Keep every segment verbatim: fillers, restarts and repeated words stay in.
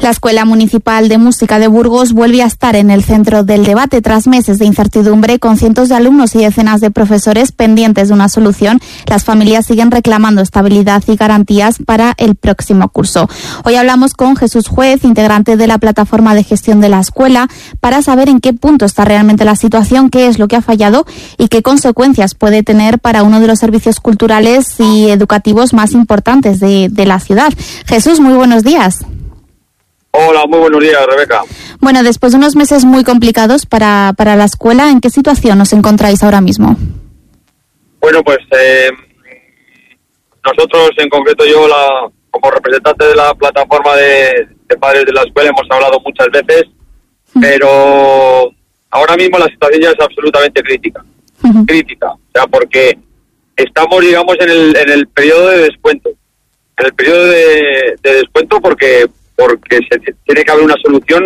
La Escuela Municipal de Música de Burgos vuelve a estar en el centro del debate tras meses de incertidumbre, con cientos de alumnos y decenas de profesores pendientes de una solución. Las familias siguen reclamando estabilidad y garantías para el próximo curso. Hoy hablamos con Jesús Juez, integrante de la plataforma de gestión de la escuela, para saber en qué punto está realmente la situación, qué es lo que ha fallado y qué consecuencias puede tener para uno de los servicios culturales y educativos más importantes de, de la ciudad. Jesús, muy buenos días. Hola, muy buenos días, Rebeca. Bueno, después de unos meses muy complicados para, para la escuela, ¿en qué situación os encontráis ahora mismo? Bueno, pues eh, nosotros, en concreto yo, la, como representante de la plataforma de, de padres de la escuela, hemos hablado muchas veces, uh-huh. pero ahora mismo la situación ya es absolutamente crítica. Uh-huh. Crítica, o sea, porque estamos, digamos, en el, en el periodo de descuento. En el periodo de, de descuento porque... porque se tiene que haber una solución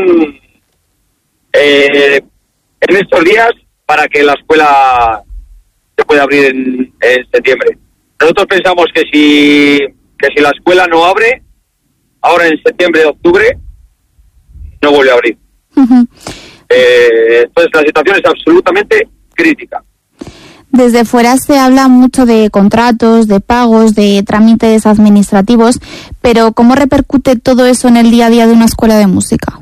eh, en estos días para que la escuela se pueda abrir en, en septiembre. Nosotros pensamos que si que si la escuela no abre, ahora en septiembre o octubre, no vuelve a abrir. Uh-huh. Eh, entonces la situación es absolutamente crítica. Desde fuera se habla mucho de contratos, de pagos, de trámites administrativos, pero ¿cómo repercute todo eso en el día a día de una escuela de música?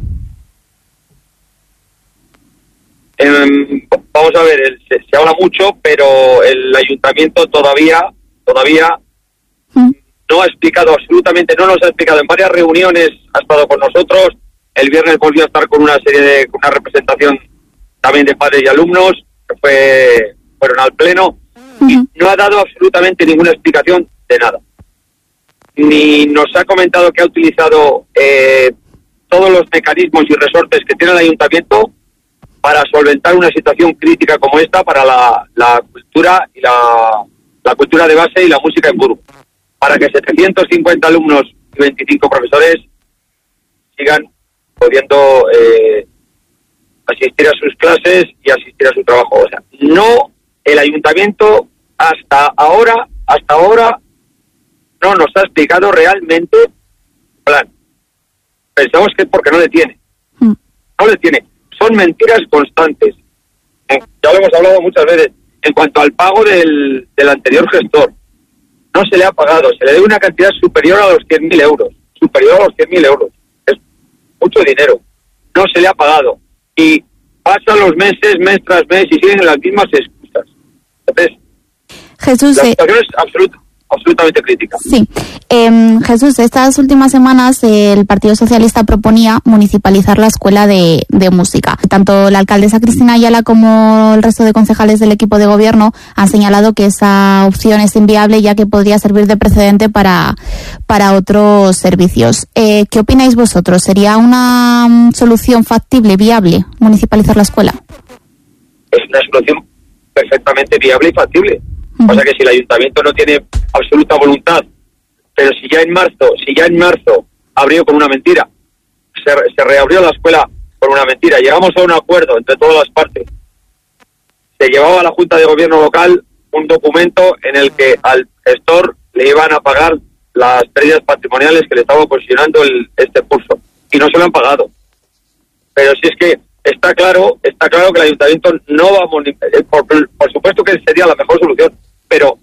Eh, vamos a ver, el, se, se habla mucho, pero el ayuntamiento todavía, todavía ¿Mm? no ha explicado absolutamente, no nos ha explicado. En varias reuniones ha estado con nosotros. El viernes volvió a estar con una serie de, con una representación también de padres y alumnos, que fue... fueron al pleno, uh-huh. y no ha dado absolutamente ninguna explicación de nada. Ni nos ha comentado que ha utilizado eh, todos los mecanismos y resortes que tiene el ayuntamiento para solventar una situación crítica como esta para la, la cultura y la, la cultura de base y la música en Burgos, para que setecientos cincuenta alumnos y veinticinco profesores sigan pudiendo eh, asistir a sus clases y asistir a su trabajo. O sea, no... El ayuntamiento hasta ahora, hasta ahora, no nos ha explicado realmente el plan. Pensamos que es porque no le tiene. Mm. No le tiene. Son mentiras constantes. Ya lo hemos hablado muchas veces. En cuanto al pago del, del anterior gestor, no se le ha pagado. Se le debe una cantidad superior a los cien mil euros. Superior a los cien mil euros. Es mucho dinero. No se le ha pagado. Y pasan los meses, mes tras mes, y siguen en las mismas excusas. Entonces, Jesús, la situación es absoluta, absolutamente crítica. Sí. Eh, Jesús, estas últimas semanas eh, el Partido Socialista proponía municipalizar la escuela de, de música. Tanto la alcaldesa Cristina Ayala como el resto de concejales del equipo de gobierno han señalado que esa opción es inviable, ya que podría servir de precedente para, para otros servicios. Eh, ¿Qué opináis vosotros? ¿Sería una um, solución factible, viable, municipalizar la escuela? Es una solución perfectamente viable y factible. Uh-huh. O sea que si el ayuntamiento no tiene absoluta voluntad, pero si ya en marzo, si ya en marzo abrió con una mentira, se, se reabrió la escuela con una mentira, llegamos a un acuerdo entre todas las partes, se llevaba a la Junta de Gobierno local un documento en el que al gestor le iban a pagar las pérdidas patrimoniales que le estaba ocasionando el, este curso, y no se lo han pagado. Pero si es que Está claro, está claro que el ayuntamiento no va a monitorear, por, por supuesto que sería la mejor solución, pero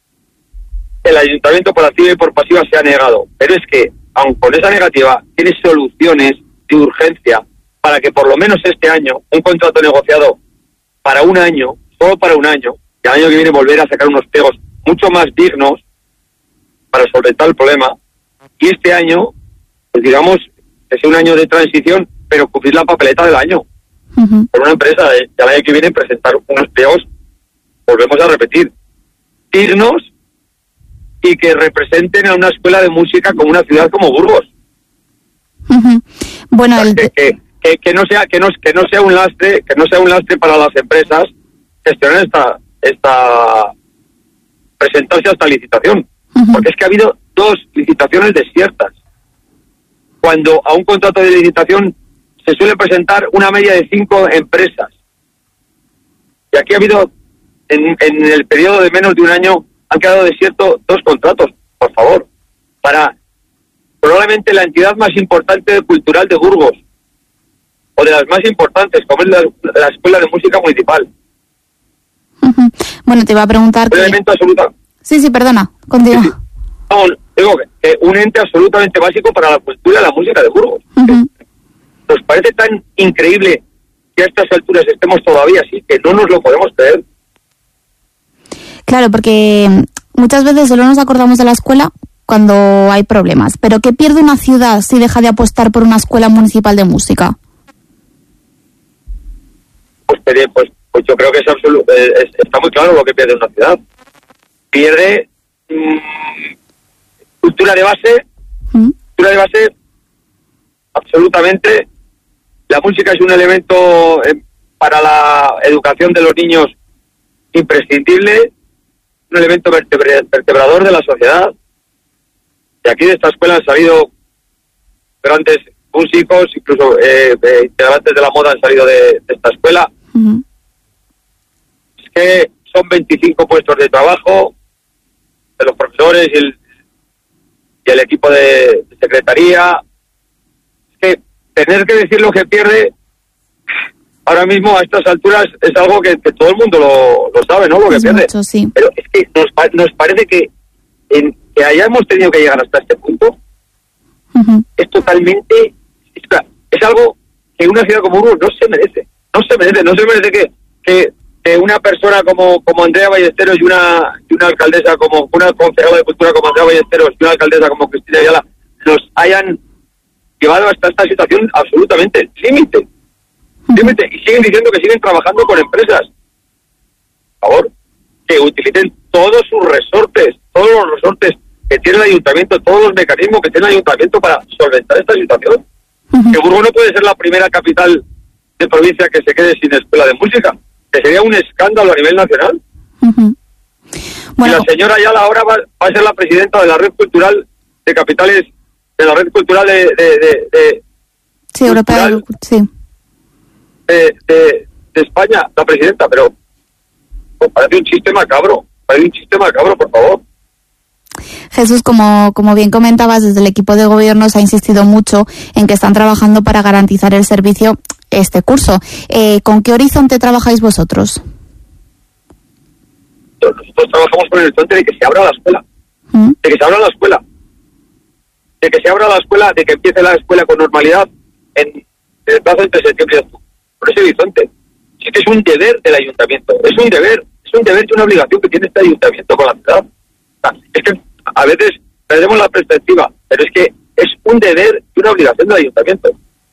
el ayuntamiento por activa y por pasiva se ha negado. Pero es que, aun con esa negativa, tiene soluciones de urgencia para que por lo menos este año, un contrato negociado para un año, solo para un año, y el año que viene volver a sacar unos pliegos mucho más dignos para solventar el problema, y este año, pues digamos, que sea un año de transición, pero cumplir la papeleta del año. Uh-huh. Por una empresa, de, el año que viene presentar unos pliegos, volvemos a repetir, dignos y que representen a una escuela de música como una ciudad como Burgos. Uh-huh. Bueno, o sea, el... que, que, que, que no sea que no que no sea un lastre, que no sea un lastre para las empresas gestionar esta esta presentarse a esta licitación, uh-huh. porque es que ha habido dos licitaciones desiertas. Cuando a un contrato de licitación se suele presentar una media de cinco empresas. Y aquí ha habido, en, en el periodo de menos de un año, han quedado desiertos dos contratos, por favor, para probablemente la entidad más importante cultural de Burgos, o de las más importantes, como es la, la Escuela de Música Municipal. Uh-huh. Bueno, te iba a preguntar... Un que... elemento absoluto. Sí, sí, perdona, continúa. Sí, sí. No, digo que eh, un ente absolutamente básico para la cultura y la música de Burgos. Uh-huh. Nos parece tan increíble que a estas alturas estemos todavía así, que no nos lo podemos creer. Claro, porque muchas veces solo nos acordamos de la escuela cuando hay problemas. Pero ¿qué pierde una ciudad si deja de apostar por una escuela municipal de música? Pues, pues, pues yo creo que es absoluto, es, está muy claro lo que pierde una ciudad. Pierde mmm, cultura de base, ¿Mm? cultura de base, absolutamente. La música es un elemento eh, para la educación de los niños imprescindible, un elemento vertebra, vertebrador de la sociedad. De aquí de esta escuela han salido grandes músicos, incluso eh, eh, integrantes de la moda han salido de, de esta escuela. Uh-huh. Es que son veinticinco puestos de trabajo de los profesores y el, y el equipo de, de secretaría. Es que tener que decir lo que pierde ahora mismo a estas alturas es algo que, que todo el mundo lo, lo sabe, ¿no? Lo que es pierde. Mucho, sí. Pero es que nos, nos parece que, en, que hayamos tenido que llegar hasta este punto uh-huh. es totalmente... Es, es algo que una ciudad como Burgos no se merece. No se merece, no se merece que, que, que una persona como, como Andrea Ballesteros y una, y una alcaldesa como... Una concejala de cultura como Andrea Ballesteros y una alcaldesa como Cristina Ayala nos hayan llevado hasta esta situación absolutamente límite. Límite. Y siguen diciendo que siguen trabajando con empresas. Por favor, que utilicen todos sus resortes, todos los resortes que tiene el ayuntamiento, todos los mecanismos que tiene el ayuntamiento para solventar esta situación. Uh-huh. Que Burgos no puede ser la primera capital de provincia que se quede sin escuela de música, que sería un escándalo a nivel nacional. Uh-huh. Bueno. Y la señora Ayala ahora va, va a ser la presidenta de la red cultural de capitales, de la red cultural de... de, de, de sí, europea, sí. De, de, de España, la presidenta, pero pues, parece un chiste macabro, parece un chiste macabro, por favor. Jesús, como, como bien comentabas, desde el equipo de gobierno se ha insistido mucho en que están trabajando para garantizar el servicio este curso. Eh, ¿Con qué horizonte trabajáis vosotros? Nosotros trabajamos con el horizonte de que se abra la escuela, ¿Mm? de que se abra la escuela, de que se abra la escuela, de que empiece la escuela con normalidad en, en el plazo entre septiembre y octubre. Por ese horizonte. Sí que es un deber del ayuntamiento, es un deber, es un deber y una obligación que tiene este ayuntamiento con la ciudad. Es que a veces perdemos la perspectiva, pero es que es un deber y una obligación del ayuntamiento.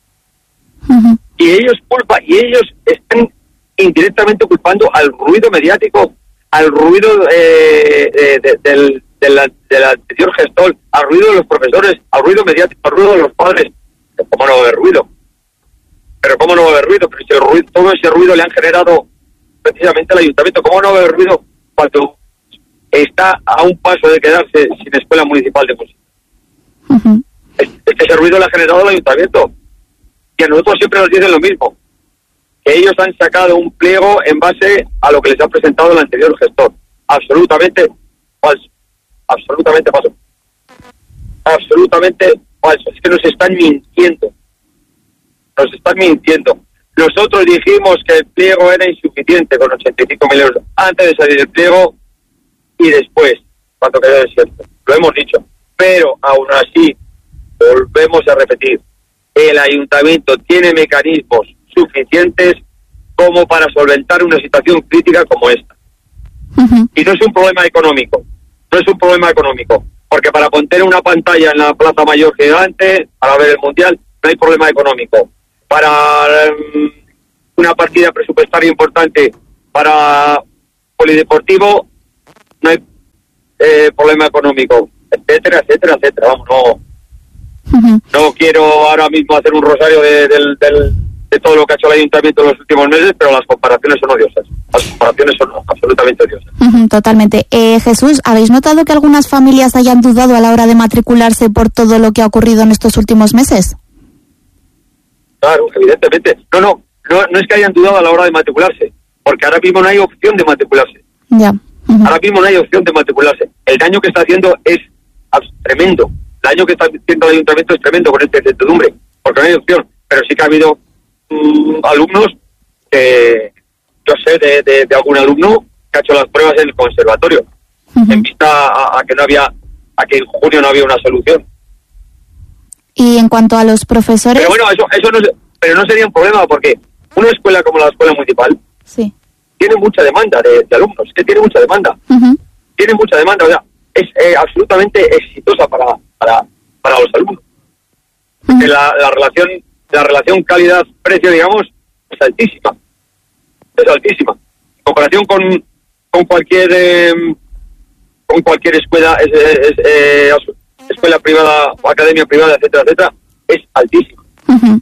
Uh-huh. Y ellos culpan, y ellos están indirectamente culpando al ruido mediático, al ruido eh, de, de, del, del, del anterior gestor, al ruido de los profesores, al ruido mediático, al ruido de los padres. ¿Cómo no va a haber ruido? Pero ¿cómo no va a haber ruido? Pero ese ruido, todo ese ruido le han generado precisamente al ayuntamiento. ¿Cómo no va a haber ruido cuando está a un paso de quedarse sin escuela municipal de música? Uh-huh. Es, es que ese ruido le ha generado al ayuntamiento. Y a nosotros siempre nos dicen lo mismo, que ellos han sacado un pliego en base a lo que les ha presentado el anterior gestor. Absolutamente falso. Absolutamente falso. Absolutamente falso. Es que nos están mintiendo. Nos están mintiendo. Nosotros dijimos que el pliego era insuficiente con ochenta y cinco mil euros antes de salir el pliego y después, cuando quedó desierto. Lo hemos dicho. Pero aún así, volvemos a repetir, el ayuntamiento tiene mecanismos suficientes como para solventar una situación crítica como esta. Uh-huh. Y no es un problema económico. No es un problema económico. Porque para poner una pantalla en la Plaza Mayor gigante, para ver el Mundial, no hay problema económico. Para um, una partida presupuestaria importante para polideportivo, no hay eh, problema económico, etcétera, etcétera, etcétera. Vamos, no, uh-huh. no quiero ahora mismo hacer un rosario de, de, de, de todo lo que ha hecho el ayuntamiento en los últimos meses, pero las comparaciones son odiosas. Las comparaciones son absolutamente odiosas. Uh-huh, totalmente. Eh, Jesús, ¿habéis notado que algunas familias hayan dudado a la hora de matricularse por todo lo que ha ocurrido en estos últimos meses? Claro, evidentemente. No, no, no, no es que hayan dudado a la hora de matricularse, porque ahora mismo no hay opción de matricularse. Ya. Uh-huh. Ahora mismo no hay opción de matricularse. El daño que está haciendo es tremendo, daño que está haciendo el ayuntamiento es tremendo con esta incertidumbre, porque no hay opción. Pero sí que ha habido um, alumnos que, yo sé de, de, de algún alumno que ha hecho las pruebas en el conservatorio, uh-huh. en vista a, a que no había, a que en junio no había una solución. Y en cuanto a los profesores... Pero bueno, eso, eso no, pero no sería un problema, porque una escuela como la escuela municipal sí. tiene mucha demanda de, de alumnos, que tiene mucha demanda. Uh-huh. Tiene mucha demanda, o sea, es eh, absolutamente exitosa para, para, para los alumnos. Uh-huh. La, la relación la relación calidad-precio, digamos, es altísima. Es altísima. En comparación con, con cualquier eh, con cualquier escuela, es, es, es, eh, escuela privada, academia privada, etcétera, etcétera, es altísima. Uh-huh.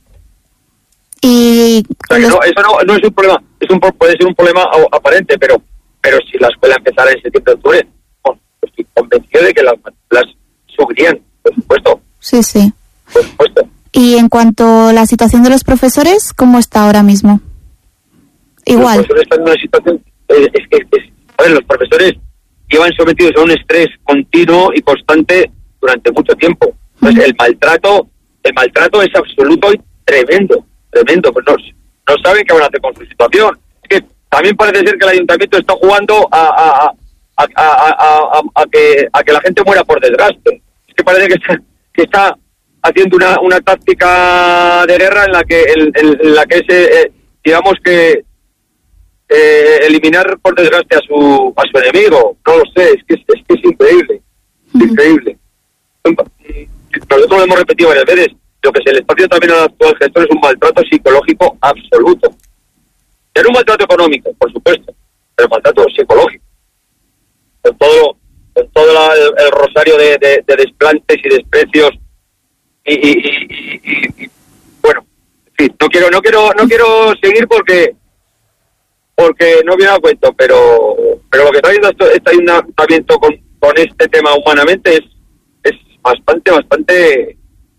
Y o sea, que no, eso no, no es un problema, es un puede ser un problema aparente, pero pero si la escuela empezara en septiembre, octubre, pues estoy convencido de que las las subirían, por supuesto. Sí, sí. Por supuesto. Y en cuanto a la situación de los profesores, ¿cómo está ahora mismo? Igual. Los profesores están en una situación, es, es que es, a ver, los profesores llevan sometidos a un estrés continuo y constante durante mucho tiempo. Entonces, uh-huh. el maltrato, el maltrato es absoluto y tremendo, tremendo. Pues no, no saben qué van a hacer con su situación. Es que también parece ser que el ayuntamiento está jugando a, a, a, a, a, a, a, que, a que la gente muera por desgaste. Es que parece que está, que está haciendo una, una táctica de guerra en la que, en, en la que es, eh, digamos que eh, eliminar por desgaste a su a su enemigo. No lo sé, es que es, es, que es increíble, es uh-huh. increíble. Nosotros lo hemos repetido varias veces. Lo que se le está haciendo también al actual gestor es un maltrato psicológico absoluto. Era un maltrato económico, por supuesto, pero maltrato psicológico. Con todo, con todo la, el, el rosario de, de, de desplantes y desprecios y, y, y, y, y bueno, en fin, no quiero, no quiero, no quiero seguir porque porque no viene a cuento, pero pero lo que está viendo esto, este ayuntamiento con, con este tema humanamente es es bastante, bastante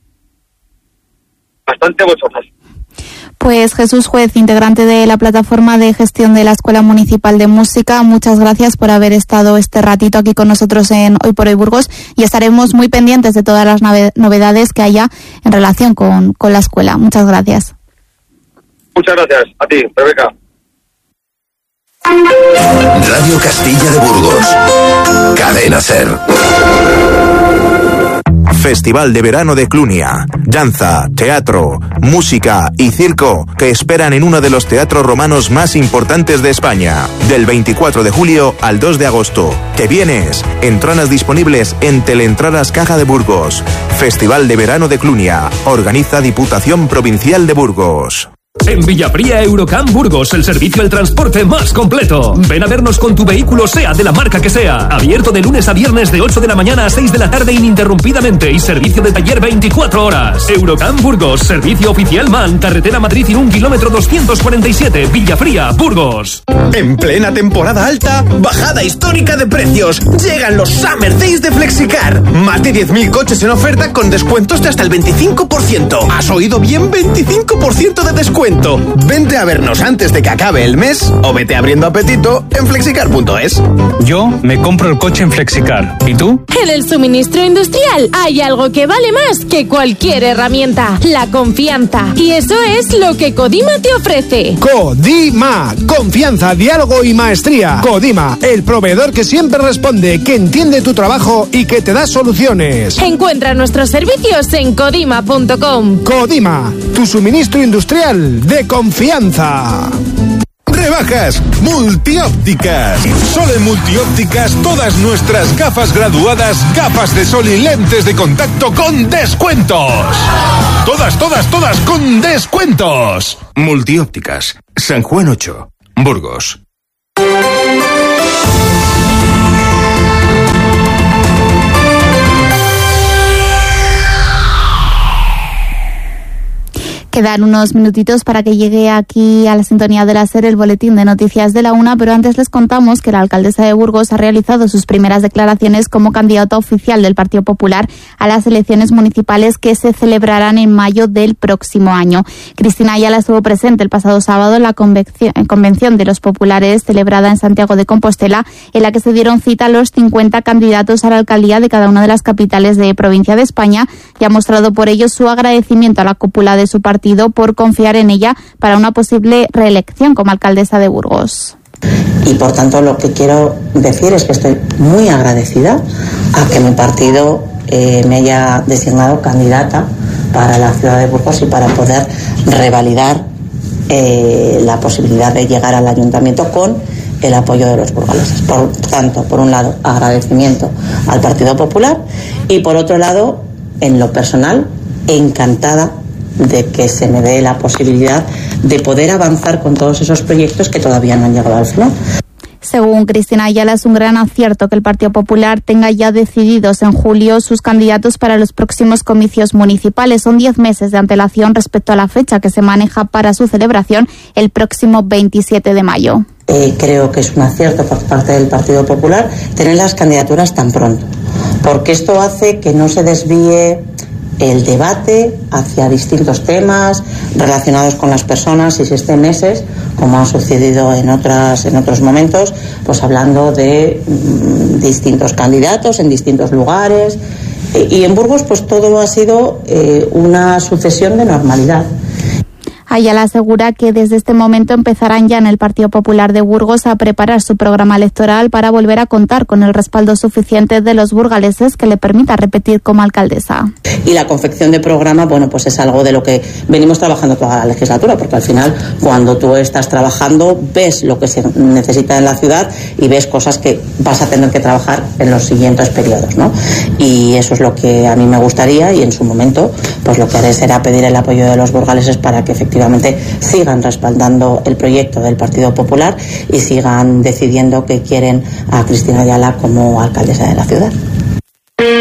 bastante bochornoso. Pues Jesús Juez, integrante de la plataforma de gestión de la Escuela Municipal de Música, muchas gracias por haber estado este ratito aquí con nosotros en Hoy por Hoy Burgos, y estaremos muy pendientes de todas las novedades que haya en relación con, con la escuela. Muchas gracias. Muchas gracias a ti, Rebeca. Radio Castilla de Burgos. Cadena SER. Festival de Verano de Clunia. Danza, teatro, música y circo que esperan en uno de los teatros romanos más importantes de España. Del veinticuatro de julio al dos de agosto. ¿Te vienes? Entradas disponibles en Teleentradas Caja de Burgos. Festival de Verano de Clunia. Organiza Diputación Provincial de Burgos. En Villafría Eurocam Burgos, el servicio del transporte más completo. Ven a vernos con tu vehículo, sea de la marca que sea. Abierto de lunes a viernes de ocho de la mañana a seis de la tarde ininterrumpidamente y servicio de taller veinticuatro horas. Eurocam Burgos, servicio oficial MAN, carretera Madrid y un kilómetro doscientos cuarenta y siete, Villafría, Burgos. En plena temporada alta, bajada histórica de precios. Llegan los Summer Days de Flexicar. Más de diez mil coches en oferta con descuentos de hasta el veinticinco por ciento. ¿Has oído bien? veinticinco por ciento de descuento. Vente a vernos antes de que acabe el mes o vete abriendo apetito en flexicar punto es. Yo me compro el coche en Flexicar. ¿Y tú? En el suministro industrial hay algo que vale más que cualquier herramienta: la confianza. Y eso es lo que Codima te ofrece. Codima. Confianza, diálogo y maestría. Codima, el proveedor que siempre responde, que entiende tu trabajo y que te da soluciones. Encuentra nuestros servicios en codima punto com. Codima, tu suministro industrial de confianza. Rebajas multiópticas. Solo en multiópticas todas nuestras gafas graduadas, gafas de sol y lentes de contacto con descuentos. Todas, todas, todas con descuentos. Multiópticas, San Juan ocho, Burgos. Quedan unos minutitos para que llegue aquí a la sintonía de la SER el boletín de noticias de la una, pero antes les contamos que la alcaldesa de Burgos ha realizado sus primeras declaraciones como candidata oficial del Partido Popular a las elecciones municipales que se celebrarán en mayo del próximo año. Cristina Ayala estuvo presente el pasado sábado en la convención de los populares celebrada en Santiago de Compostela, en la que se dieron cita a los cincuenta candidatos a la alcaldía de cada una de las capitales de provincia de España y ha mostrado por ello su agradecimiento a la cúpula de su partido por confiar en ella para una posible reelección como alcaldesa de Burgos. Y por tanto lo que quiero decir es que estoy muy agradecida a que mi partido eh, me haya designado candidata para la ciudad de Burgos y para poder revalidar eh, la posibilidad de llegar al ayuntamiento con el apoyo de los burgaleses. Por tanto, por un lado, agradecimiento al Partido Popular y por otro lado, en lo personal, encantada de que se me dé la posibilidad de poder avanzar con todos esos proyectos que todavía no han llegado al final. Según Cristina Ayala, es un gran acierto que el Partido Popular tenga ya decididos en julio sus candidatos para los próximos comicios municipales. Son diez meses de antelación respecto a la fecha que se maneja para su celebración el próximo veintisiete de mayo. Eh, creo que es un acierto por parte del Partido Popular tener las candidaturas tan pronto, porque esto hace que no se desvíe el debate hacia distintos temas relacionados con las personas y se esté meses, como ha sucedido en otras en otros momentos, pues hablando de mmm, distintos candidatos en distintos lugares. E, y en Burgos pues todo ha sido eh, una sucesión de normalidad. Ayala asegura que desde este momento empezarán ya en el Partido Popular de Burgos a preparar su programa electoral para volver a contar con el respaldo suficiente de los burgaleses que le permita repetir como alcaldesa. Y la confección de programa, bueno, pues es algo de lo que venimos trabajando toda la legislatura, porque al final cuando tú estás trabajando ves lo que se necesita en la ciudad y ves cosas que vas a tener que trabajar en los siguientes periodos, ¿no? Y eso es lo que a mí me gustaría y en su momento pues lo que haré será pedir el apoyo de los burgaleses para que efectivamente sigan respaldando el proyecto del Partido Popular y sigan decidiendo que quieren a Cristina Ayala como alcaldesa de la ciudad.